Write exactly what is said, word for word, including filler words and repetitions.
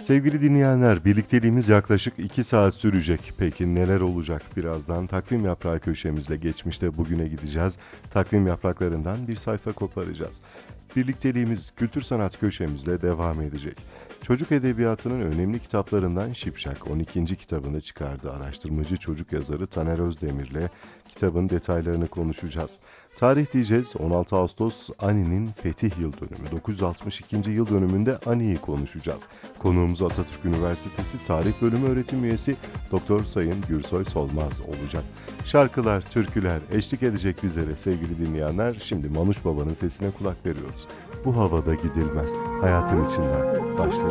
Sevgili dinleyenler, birlikteliğimiz yaklaşık iki saat sürecek. Peki neler olacak? Birazdan takvim yaprağı köşemizle geçmişte bugüne gideceğiz. Takvim yapraklarından bir sayfa koparacağız. Birlikteliğimiz kültür sanat köşemizle devam edecek. Çocuk edebiyatının önemli kitaplarından Şipşak on ikinci kitabını çıkardı. Araştırmacı çocuk yazarı Taner Özdemir'le kitabın detaylarını konuşacağız. Tarih diyeceğiz, on altı Ağustos Ani'nin fetih yıl dönümü. dokuz yüz altmış ikinci yıl dönümünde Ani'yi konuşacağız. Konuğumuz Atatürk Üniversitesi Tarih Bölümü öğretim üyesi Doktor Sayın Gürsoy Solmaz olacak. Şarkılar, türküler eşlik edecek bizlere sevgili dinleyenler. Şimdi Manuş Baba'nın sesine kulak veriyoruz. Bu havada gidilmez. Hayatın içinden başlayalım.